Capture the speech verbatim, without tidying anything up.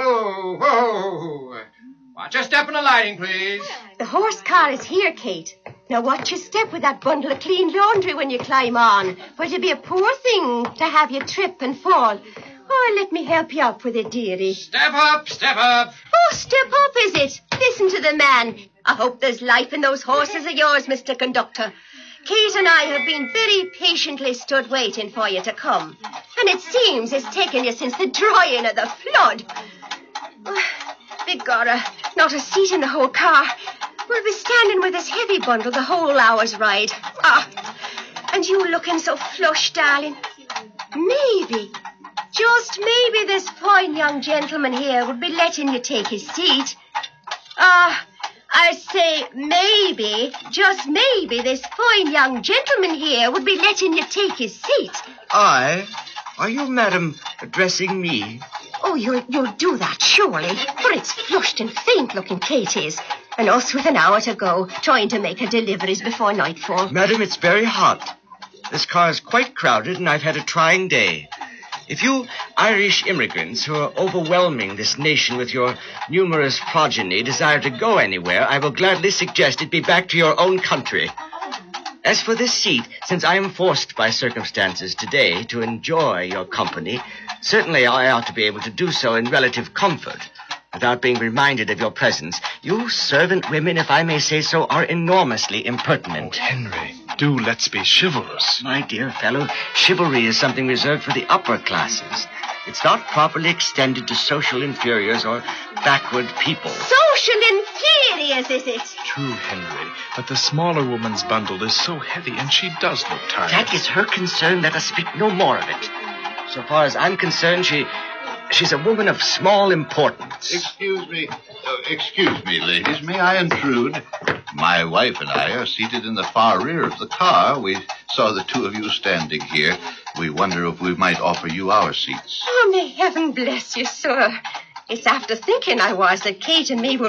Whoa, whoa. Watch your step in the lighting, please. The horse car is here, Kate. Now watch your step with that bundle of clean laundry when you climb on. For it'll be a poor thing to have you trip and fall. Oh, let me help you up with it, dearie. Step up, step up. Oh, step up, is it? Listen to the man. I hope there's life in those horses of yours, Mister Conductor. Kate and I have been very patiently stood waiting for you to come. And it seems it's taken you since the drying of the flood. Oh, begorra, not a seat in the whole car. We'll be standing with this heavy bundle the whole hour's ride. Ah, and you looking so flushed, darling. Maybe, just maybe this fine young gentleman here would be letting you take his seat. Ah... Uh, I say maybe, just maybe, this fine young gentleman here would be letting you take his seat. I? Are you, madam, addressing me? Oh, you'll, you'll do that, surely. For it's flushed and faint-looking Kate is. And us with an hour to go, trying to make her deliveries before nightfall. Madam, it's very hot. This car is quite crowded, and I've had a trying day. If you Irish immigrants who are overwhelming this nation with your numerous progeny desire to go anywhere, I will gladly suggest it be back to your own country. As for this seat, since I am forced by circumstances today to enjoy your company, certainly I ought to be able to do so in relative comfort, without being reminded of your presence. You servant women, if I may say so, are enormously impertinent. Oh, Henry, do let's be chivalrous. My dear fellow, chivalry is something reserved for the upper classes. It's not properly extended to social inferiors or backward people. Social inferiors, is it? True, Henry, but the smaller woman's bundle is so heavy, and she does look tired. That is her concern. Let us speak no more of it. So far as I'm concerned, she... she's a woman of small importance. Excuse me. Uh, excuse me, ladies. May I intrude? My wife and I are seated in the far rear of the car. We saw the two of you standing here. We wonder if we might offer you our seats. Oh, may heaven bless you, sir. It's after thinking I was that Kate and me were